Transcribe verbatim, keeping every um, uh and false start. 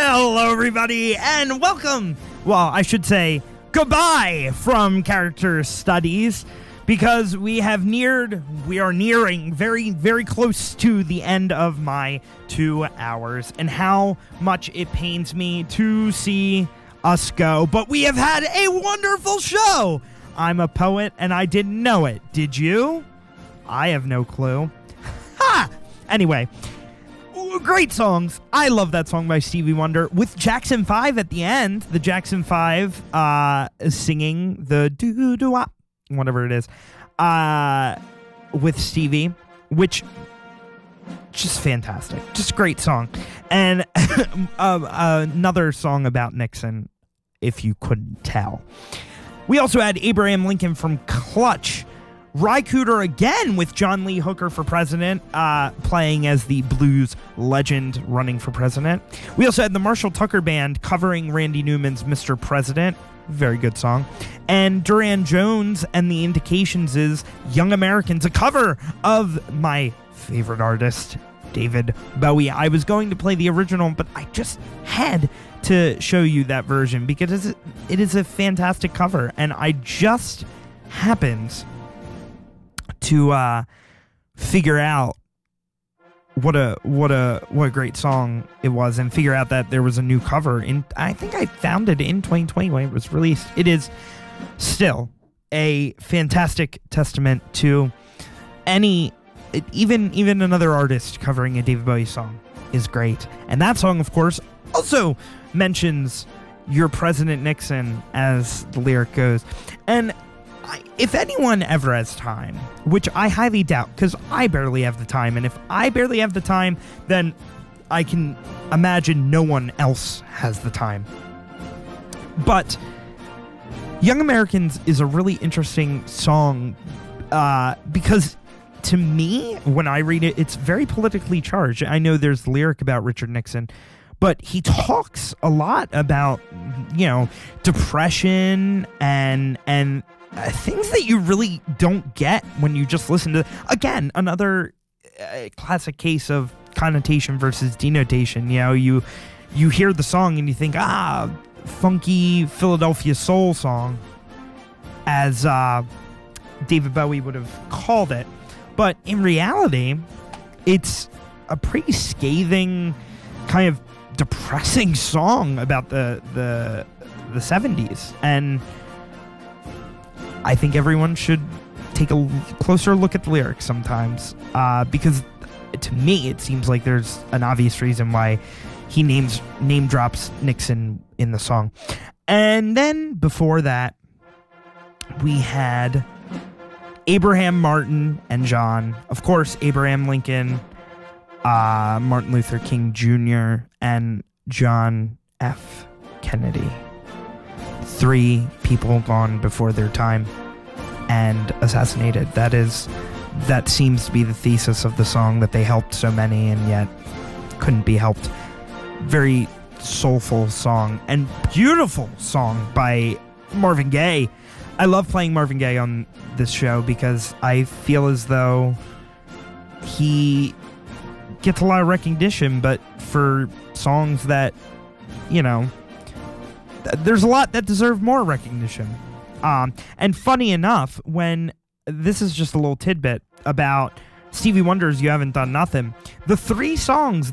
Hello, everybody, and welcome. Well, I should say goodbye from Character Studies, because we have neared, we are nearing very, very close to the end of my two hours, and how much it pains me to see us go. But we have had a wonderful show. I'm a poet, and I didn't know it. Did you? I have no clue. Ha! Anyway. Great songs. I love that song by Stevie Wonder with Jackson five at the end. The Jackson five uh, singing the doo-doo-wop, whatever it is, uh, with Stevie, which just fantastic. Just a great song. And uh, another song about Nixon, if you couldn't tell. We also had Abraham Lincoln from Clutch. Ry Cooder again with John Lee Hooker for president, uh, playing as the blues legend running for president. We also had the Marshall Tucker Band covering Randy Newman's Mister President. Very good song. And Duran Jones and the Indications is Young Americans, a cover of my favorite artist, David Bowie. I was going to play the original, but I just had to show you that version because it is a fantastic cover, and I just happened to uh, figure out what a what a what a great song it was, and figure out that there was a new cover in. I think I found it in twenty twenty when it was released. It is still a fantastic testament to any, even even another artist covering a David Bowie song is great. And that song, of course, also mentions Your President Nixon, as the lyric goes. And if anyone ever has time, which I highly doubt, because I barely have the time, and if I barely have the time, then I can imagine no one else has the time. But Young Americans is a really interesting song uh, because, to me, when I read it, it's very politically charged. I know there's the lyric about Richard Nixon, but he talks a lot about, you know, depression and and Uh, things that you really don't get when you just listen to, again, another uh, classic case of connotation versus denotation. You know, you you hear the song and you think, ah, funky Philadelphia soul song, as uh, David Bowie would have called it. But in reality, it's a pretty scathing, kind of depressing song about the the the seventies. And I think everyone should take a closer look at the lyrics sometimes, uh, because to me it seems like there's an obvious reason why he names name drops Nixon in the song. And then before that, we had Abraham, Martin, and John. Of course, Abraham Lincoln, uh, Martin Luther King Junior, and John F. Kennedy. Three people gone before their time and assassinated. That is, that seems to be the thesis of the song, that they helped so many and yet couldn't be helped. Very soulful song and beautiful song by Marvin Gaye. I love playing Marvin Gaye on this show because I feel as though he gets a lot of recognition, but for songs that, you know, there's a lot that deserve more recognition. Um, and funny enough, when this is just a little tidbit about Stevie Wonder's You Haven't Done Nothing, the three songs